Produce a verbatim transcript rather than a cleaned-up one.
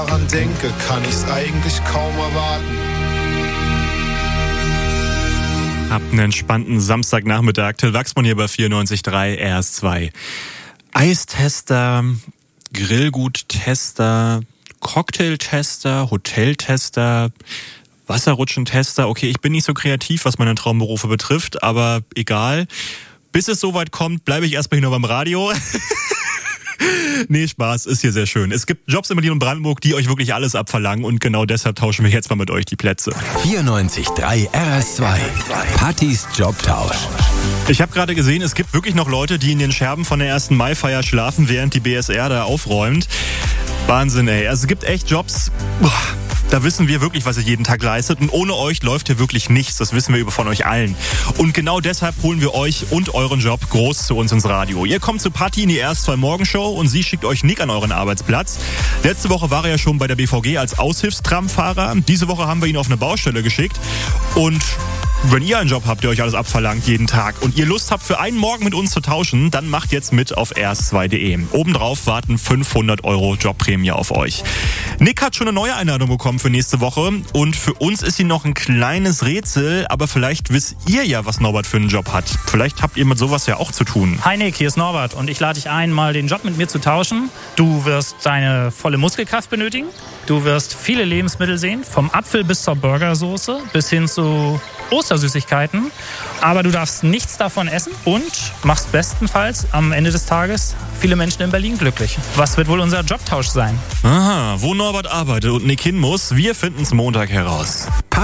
daran denke, kann ich's eigentlich kaum erwarten. Habt einen entspannten Samstagnachmittag. Till Wachsmann hier bei vierundneunzig Komma drei R S zwei. Eistester, Grillguttester, Cocktailtester, Hoteltester, Wasserrutschentester. Okay, ich bin nicht so kreativ, was meine Traumberufe betrifft, aber egal. Bis es soweit kommt, bleibe ich erstmal hier nur beim Radio. Nee, Spaß, ist hier sehr schön. Es gibt Jobs in Berlin und Brandenburg, die euch wirklich alles abverlangen und genau deshalb tauschen wir jetzt mal mit euch die Plätze. vierundneunzig Komma drei R S zwei. Pattys Jobtausch. Ich habe gerade gesehen, es gibt wirklich noch Leute, die in den Scherben von der ersten Maifeier schlafen, während die B S R da aufräumt. Wahnsinn, ey. Also es gibt echt Jobs, boah, da wissen wir wirklich, was ihr jeden Tag leistet. Und ohne euch läuft hier wirklich nichts. Das wissen wir von euch allen. Und genau deshalb holen wir euch und euren Job groß zu uns ins Radio. Ihr kommt zu Patti in die R S zwei Morgenshow und sie schickt euch Nick an euren Arbeitsplatz. Letzte Woche war er ja schon bei der B V G als Aushilfstramfahrer. Diese Woche haben wir ihn auf eine Baustelle geschickt. Und wenn ihr einen Job habt, der euch alles abverlangt jeden Tag und ihr Lust habt, für einen Morgen mit uns zu tauschen, dann macht jetzt mit auf r s zwei punkt d e. Obendrauf warten fünfhundert Euro Jobprämie auf euch. Nick hat schon eine neue Einladung bekommen für nächste Woche und für uns ist sie noch ein kleines Rätsel, aber vielleicht wisst ihr ja, was Norbert für einen Job hat. Vielleicht habt ihr mit sowas ja auch zu tun. Hi Nick, hier ist Norbert und ich lade dich ein, mal den Job mit mir zu tauschen. Du wirst deine volle Muskelkraft benötigen. Du wirst viele Lebensmittel sehen, vom Apfel bis zur Burgersoße bis hin zu Ostersüßigkeiten. Aber du darfst nichts davon essen und machst bestenfalls am Ende des Tages viele Menschen in Berlin glücklich. Was wird wohl unser Jobtausch sein? Aha, wo Norbert arbeitet und Nick hin muss, wir finden es Montag heraus.